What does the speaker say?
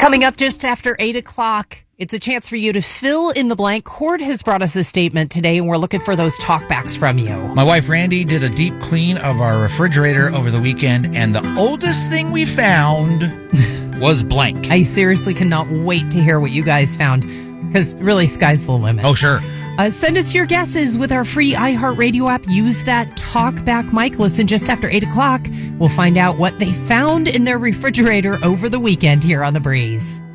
Coming up just after 8 o'clock, it's a chance for you to fill in the blank. Cord has brought us a statement today, and we're looking for those talkbacks from you. My wife, Randy, did a deep clean of our refrigerator over the weekend, and the oldest thing we found was blank. I seriously cannot wait to hear what you guys found, because really, sky's the limit. Oh, sure. Send us your guesses with our free iHeartRadio app. Use that talkback mic. Listen just after 8 o'clock. We'll find out what they found in their refrigerator over the weekend here on The Breeze.